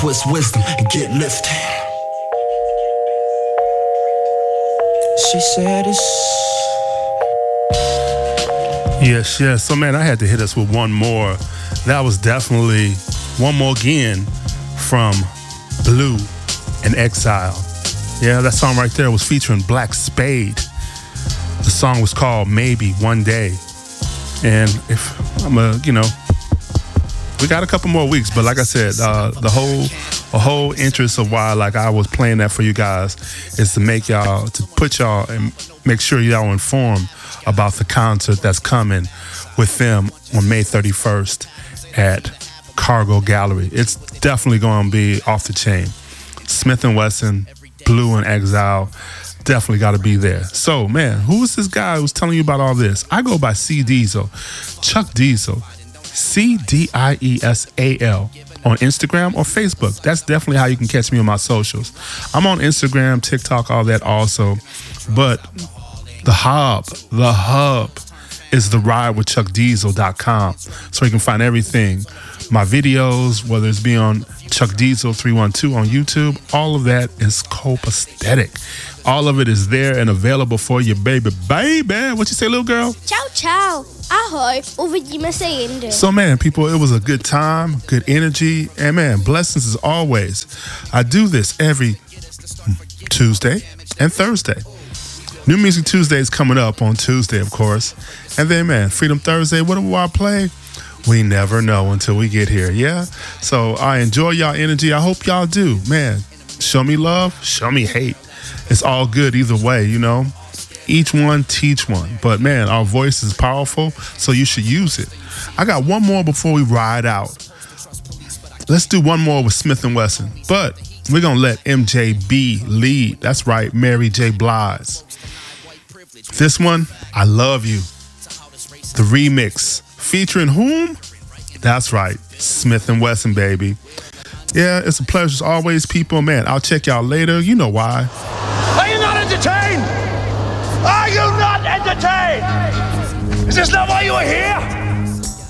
Twist wisdom and get lifted. She said it's... Yes. So, man, I had to hit us with one more. That was definitely One More Again from Blue and Exile. Yeah, that song right there was featuring Black Spade. The song was called Maybe One Day. And if I'm we got a couple more weeks, but like I said, the whole interest of why I was playing that for you guys is to put y'all and make sure y'all informed about the concert that's coming with them on May 31st at Cargo Gallery. It's definitely going to be off the chain. Smith & Wesson, Blue and Exile, definitely got to be there. So, man, who is this guy who's telling you about all this? I go by C Diesel, Chuck Diesel, CDIESAL on Instagram or Facebook. That's definitely how you can catch me on my socials. I'm on Instagram, TikTok, all that also. But the hub is theridewithchuckdiesel.com. So you can find everything. My videos, whether it's be on Chuck Diesel 312 on YouTube, all of that is copacetic. All of it is there and available for you, baby. What you say, little girl? Ciao, ciao. Ahoj, uvidíme se jinde. So, man, people, it was a good time, good energy, and, man, blessings as always. I do this every Tuesday and Thursday. New Music Tuesday is coming up on Tuesday, of course. And then, man, Freedom Thursday, what do I play? We never know until we get here, yeah? So I enjoy y'all energy. I hope y'all do. Man, show me love, show me hate. It's all good either way, Each one, teach one. But, man, our voice is powerful, so you should use it. I got one more before we ride out. Let's do one more with Smith & Wesson. But we're going to let MJB lead. That's right, Mary J. Blige. This one, I Love You. The remix. Featuring whom? That's right, Smith & Wesson, baby. Yeah, it's a pleasure as always, people. Man, I'll check y'all later. You know why. Are you not entertained? Are you not entertained? Is this not why you are here?